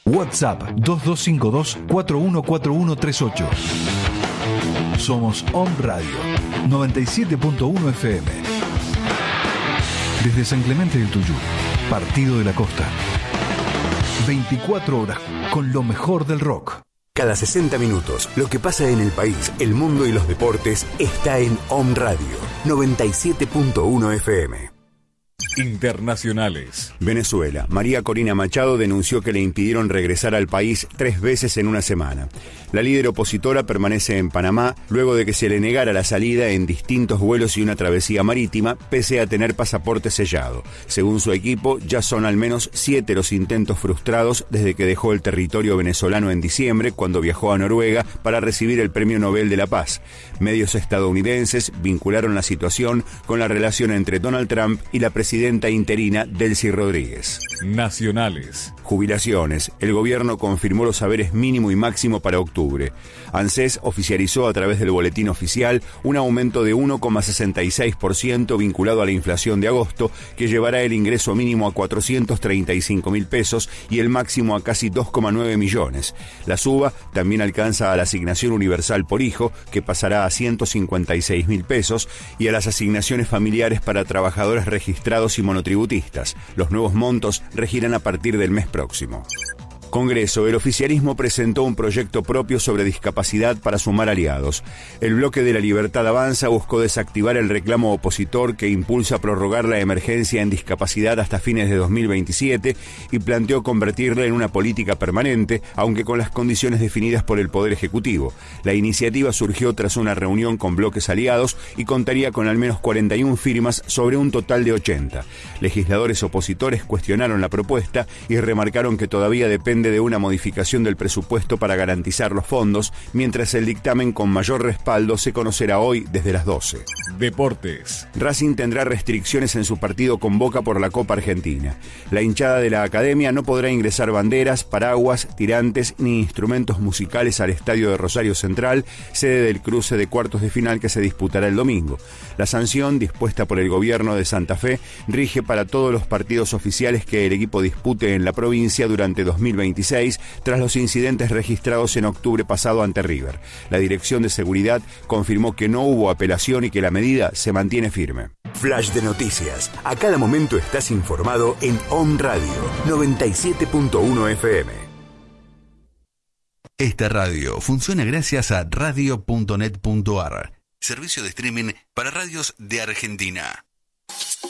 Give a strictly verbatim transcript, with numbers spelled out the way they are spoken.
WhatsApp dos dos cinco dos, cuatro uno cuatro uno tres ocho. Somos Om Radio noventa y siete punto uno F M. Desde San Clemente del Tuyú, Partido de la Costa. veinticuatro horas con lo mejor del rock. Cada sesenta minutos, lo que pasa en el país, el mundo y los deportes está en Om Radio noventa y siete punto uno F M. Internacionales. Venezuela. María Corina Machado denunció que le impidieron regresar al país tres veces en una semana. La líder opositora permanece en Panamá luego de que se le negara la salida en distintos vuelos y una travesía marítima, pese a tener pasaporte sellado. Según su equipo, ya son al menos siete los intentos frustrados desde que dejó el territorio venezolano en diciembre, cuando viajó a Noruega para recibir el Premio Nobel de la Paz. Medios estadounidenses vincularon la situación con la relación entre Donald Trump y la presidenta interina Delcy Rodríguez. Nacionales. Jubilaciones. El gobierno confirmó los haberes mínimo y máximo para octubre. ANSES oficializó a través del boletín oficial un aumento de uno coma sesenta y seis por ciento vinculado a la inflación de agosto, que llevará el ingreso mínimo a cuatrocientos treinta y cinco mil pesos y el máximo a casi dos coma nueve millones. La suba también alcanza a la asignación universal por hijo, que pasará a ciento cincuenta y seis mil pesos, y a las asignaciones familiares para trabajadores registrados y monotributistas. Los nuevos montos regirán a partir del mes próximo. Congreso. El oficialismo presentó un proyecto propio sobre discapacidad para sumar aliados. El bloque de La Libertad Avanza buscó desactivar el reclamo opositor que impulsa prorrogar la emergencia en discapacidad hasta fines de dos mil veintisiete y planteó convertirla en una política permanente, aunque con las condiciones definidas por el Poder Ejecutivo. La iniciativa surgió tras una reunión con bloques aliados y contaría con al menos cuarenta y una firmas sobre un total de ochenta. Legisladores opositores cuestionaron la propuesta y remarcaron que todavía depende de una modificación del presupuesto para garantizar los fondos, mientras el dictamen con mayor respaldo se conocerá hoy desde las doce. Deportes. Racing tendrá restricciones en su partido con Boca por la Copa Argentina. La hinchada de la academia no podrá ingresar banderas, paraguas, tirantes ni instrumentos musicales al estadio de Rosario Central, sede del cruce de cuartos de final que se disputará el domingo. La sanción, dispuesta por el gobierno de Santa Fe, rige para todos los partidos oficiales que el equipo dispute en la provincia durante dos mil veintiséis, tras los incidentes registrados en octubre pasado ante River. La Dirección de Seguridad confirmó que no hubo apelación y que la medida se mantiene firme. Flash de noticias. A cada momento estás informado en Om Radio noventa y siete punto uno F M. Esta radio funciona gracias a radio punto net punto a r, servicio de streaming para radios de Argentina.